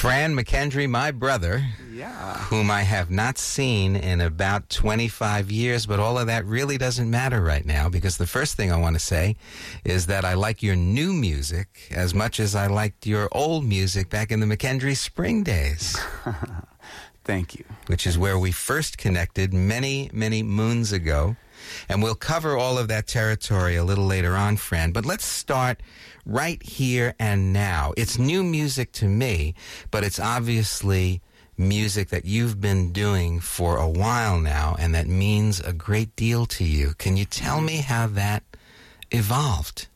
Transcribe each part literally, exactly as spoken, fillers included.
Fran McKendry, my brother, Yeah. whom I have not seen in about twenty-five years, but all of that really doesn't matter right now, because the first thing I want to say is that I like your new music as much as I liked your old music back in the McKendry Spring days. Thank you. Which is where we first connected many, many moons ago. And we'll cover all of that territory a little later on, Fran. But let's start right here and now. It's new music to me, but it's obviously music that you've been doing for a while now, and that means a great deal to you. Can you tell me how that evolved?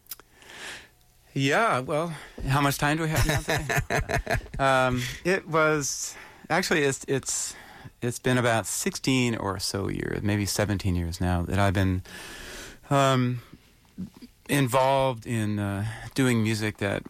Yeah, well, how much time do we have now today? um, it was... Actually, it's it's it's been about sixteen or so years, maybe seventeen years now, that I've been um, involved in uh, doing music that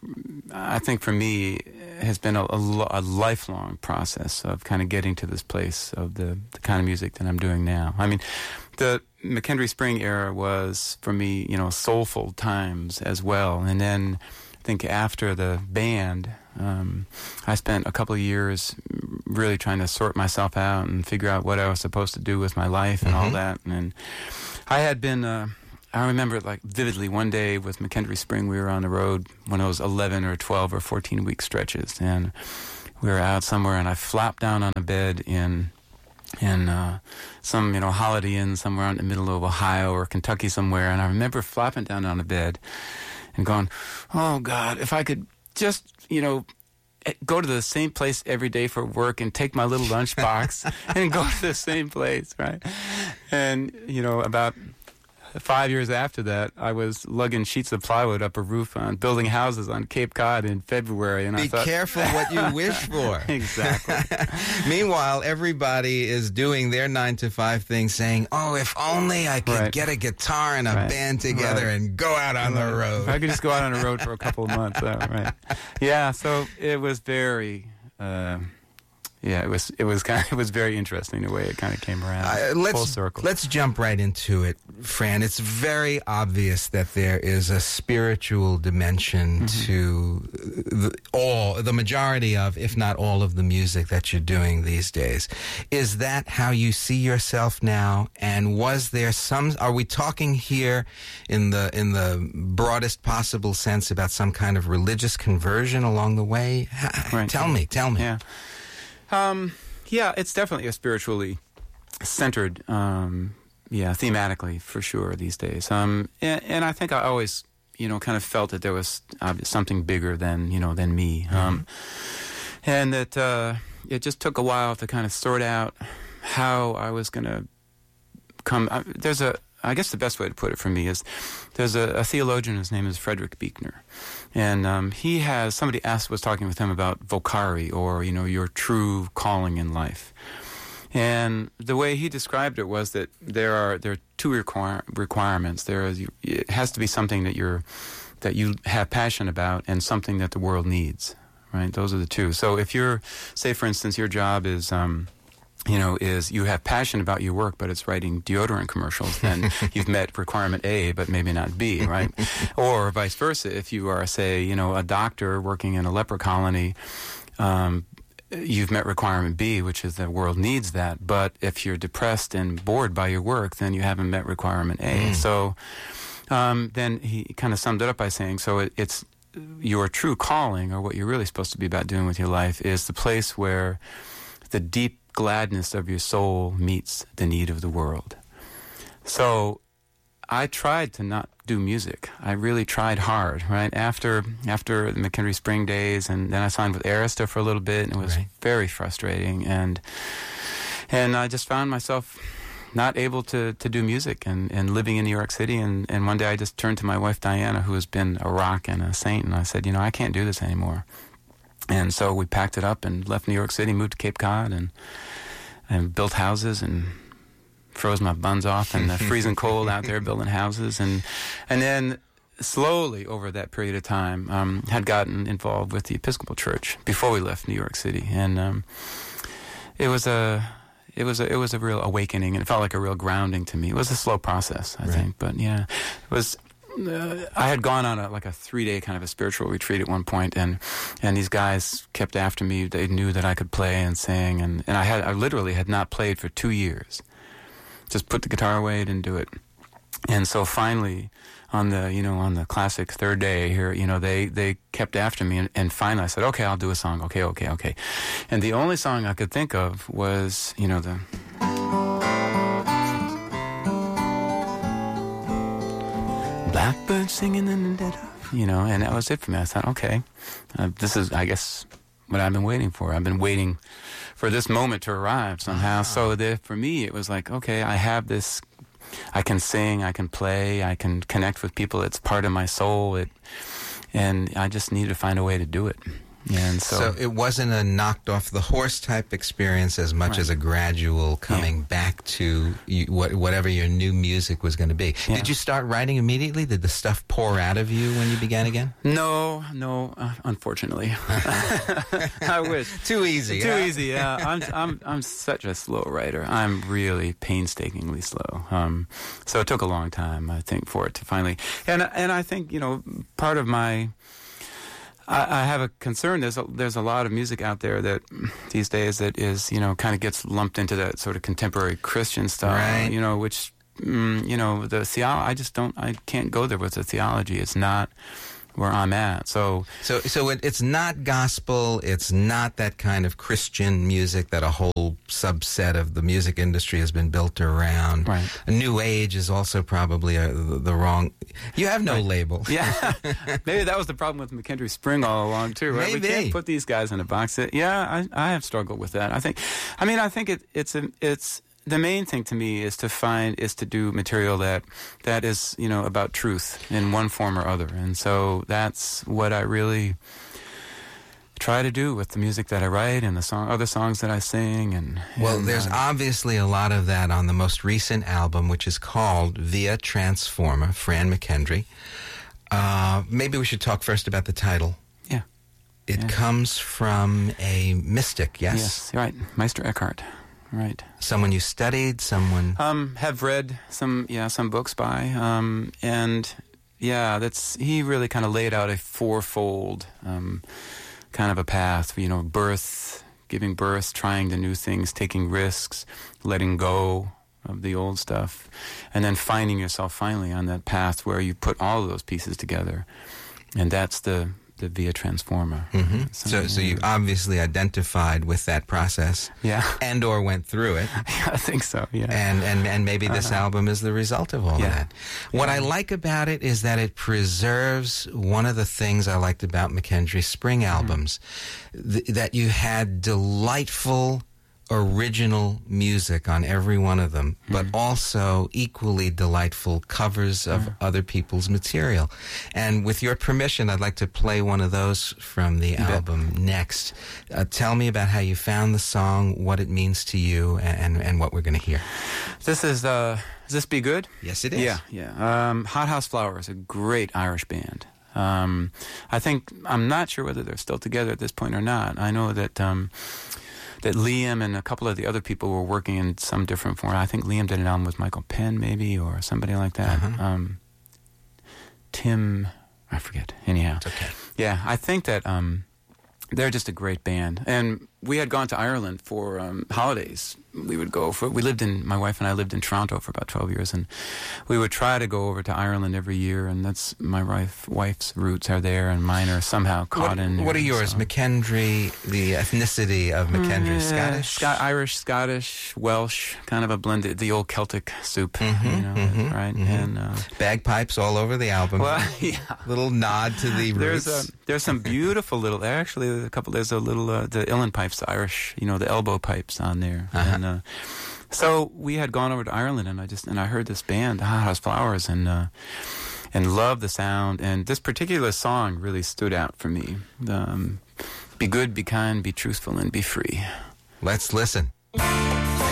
I think for me has been a, a, a lifelong process of kind of getting to this place of the, the kind of music that I'm doing now. I mean, the McKendry Spring era was, for me, you know, soulful times as well. And then I think after the band... Um, I spent a couple of years really trying to sort myself out and figure out what I was supposed to do with my life and mm-hmm. all that. And I had been, uh, I remember it like vividly, one day with McKendry Spring, we were on the road one of those eleven or twelve or fourteen week stretches. And we were out somewhere, and I flopped down on a bed in in uh, some, you know, Holiday Inn somewhere in the middle of Ohio or Kentucky somewhere. And I remember flopping down on a bed and going, oh, God, if I could just, you know, go to the same place every day for work and take my little lunchbox and go to the same place, right? And, you know, about five years after that, I was lugging sheets of plywood up a roof on building houses on Cape Cod in February. And Be I thought, careful what you wish for. Exactly. Meanwhile, everybody is doing their nine to five thing, saying, oh, if only I could right. get a guitar and a right. band together right. and go out on right. the road. If I could just go out on the road for a couple of months. Uh, right. Yeah, so it was very... Uh, Yeah, it was it was kind of, it was very interesting the way it kind of came around, uh, let's, full circle. Let's jump right into it, Fran. It's very obvious that there is a spiritual dimension mm-hmm. to the, all, the majority of, if not all of the music that you're doing these days. Is that how you see yourself now? And was there some? Are we talking here in the in the broadest possible sense about some kind of religious conversion along the way? Right. Tell me, tell me. Yeah. Um, yeah, it's definitely a spiritually centered, um, yeah, thematically for sure these days. Um, and, and I think I always, you know, kind of felt that there was uh, something bigger than, you know, than me. Mm-hmm. Um, and that uh, it just took a while to kind of sort out how I was going to come. Uh, there's a, I guess the best way to put it for me is there's a, a theologian, his name is Frederick Buechner. And um, he has, somebody asked, was talking with him about vocari, or, you know, your true calling in life. And the way he described it was that there are there are two require, requirements. There is, it has to be something that you're that you have passion about, and something that the world needs. Right? Those are the two. So if you're, say, for instance, your job is, um, you know, is you have passion about your work, but it's writing deodorant commercials, then you've met requirement A, but maybe not B, right? Or vice versa. If you are, say, you know, a doctor working in a leper colony, um, you've met requirement B, which is the world needs that. But if you're depressed and bored by your work, then you haven't met requirement A. Mm. So um, then he kind of summed it up by saying, so it, it's your true calling, or what you're really supposed to be about doing with your life, is the place where the deep gladness of your soul meets the need of the world. So I tried to not do music. I really tried hard, right? After after the McKendry Spring days, and then I signed with Arista for a little bit, and it was right. very frustrating. And and I just found myself not able to, to do music, and, and living in New York City. And, and one day I just turned to my wife, Diana, who has been a rock and a saint, and I said, you know, I can't do this anymore. And so we packed it up and left New York City, moved to Cape Cod, and and built houses and froze my buns off in the freezing cold out there building houses. And and then slowly over that period of time, um, had gotten involved with the Episcopal Church before we left New York City. And um, it was a it was a it was a real awakening, and it felt like a real grounding to me. It was a slow process, I right. think, but yeah, it was uh, I had gone on a, like a three-day kind of a spiritual retreat at one point, and and these guys kept after me. They knew that I could play and sing, and, and I had I literally had not played for two years. Just put the guitar away, didn't do it. And so finally, on the you know on the classic third day here, you know they, they kept after me, and, and finally I said, okay, I'll do a song. Okay, okay, okay. And the only song I could think of was you know the. Blackbird singing in the dead of, you know, and that was it for me. I thought, okay, uh, this is, I guess, what I've been waiting for. I've been waiting for this moment to arrive somehow. Uh-huh. So there, for me, it was like, okay, I have this, I can sing, I can play, I can connect with people. It's part of my soul. It, and I just need to find a way to do it. And so, so it wasn't a knocked off the horse type experience as much right. as a gradual coming yeah. back to you, what, whatever your new music was going to be. Yeah. Did you start writing immediately? Did the stuff pour out of you when you began again? No, no, uh, unfortunately. I wish. Too easy. Too huh? easy. Yeah, I'm, I'm, I'm such a slow writer. I'm really painstakingly slow. Um, so it took a long time, I think, for it to finally. And and I think you know part of my. I have a concern. There's a, there's a lot of music out there that these days that is, you know, kind of gets lumped into that sort of contemporary Christian style, right. you know, which, mm, you know, the theology, I just don't, I can't go there with the theology. It's not where I'm at. So, so, so it, it's not gospel. It's not that kind of Christian music that a whole subset of the music industry has been built around. Right. A new age is also probably a, the, the wrong. You have no right. label. Yeah, maybe that was the problem with McKendree Spring all along too. Right? Maybe We can't put these guys in a box. Yeah, I, I have struggled with that. I think, I mean, I think it, it's a, it's. The main thing to me is to find, is to do material that, that is, you know, about truth in one form or other. And so that's what I really try to do with the music that I write and the song, other songs that I sing. And, and well, there's uh, obviously a lot of that on the most recent album, which is called Via Transforma, Fran McKendree. Uh, maybe we should talk first about the title. Yeah. It yeah. comes from a mystic, yes? Yes, right. Meister Eckhart. Right. Someone you studied, someone... Um, have read some, yeah, some books by, um, and yeah, that's, he really kind of laid out a fourfold, um, kind of a path, you know, birth, giving birth, trying to new things, taking risks, letting go of the old stuff, and then finding yourself finally on that path where you put all of those pieces together. And that's the, the Via Transforma. Mm-hmm. So, so you obviously identified with that process, yeah, and or went through it. I think so. Yeah, and and and maybe this uh-huh. album is the result of all yeah. of that. What yeah. I like about it is that it preserves one of the things I liked about McKendree Spring albums, mm-hmm. th- that you had delightful original music on every one of them, but mm-hmm. also equally delightful covers of mm-hmm. other people's material. And with your permission, I'd like to play one of those from the you album bet. next. Uh, tell me about how you found the song, what it means to you, and, and, and what we're going to hear. This is, uh, is this Be Good? Yes, it is. Yeah, yeah. Um, Hot House Flowers, a great Irish band. Um, I think, I'm not sure whether they're still together at this point or not. I know that... Um, that Liam and a couple of the other people were working in some different form. I think Liam did an album with Michael Penn, maybe, or somebody like that. Uh-huh. Um, Tim, I forget. Anyhow. It's okay. Yeah, I think that um, they're just a great band. And we had gone to Ireland for um, holidays. We would go for, we lived in, my wife and I lived in Toronto for about twelve years, and we would try to go over to Ireland every year, and that's, my wife, wife's roots are there, and mine are somehow caught what, in there. What are yours? So. McKendree, the ethnicity of McKendree, uh, Scottish? Sc- Irish, Scottish, Welsh, kind of a blended, the old Celtic soup, mm-hmm, you know, mm-hmm, right? Mm-hmm. And uh, bagpipes all over the album. Well, yeah. Little nod to the there's roots. A, there's some beautiful little, actually a couple, there's a little, uh, the uilleann pipes, the Irish, you know, the elbow pipes on there. Uh-huh. And uh, so we had gone over to Ireland, and I just, and I heard this band, the Hot House Flowers, and uh, and loved the sound. And this particular song really stood out for me. Um, be good, be kind, be truthful, and be free. Let's listen.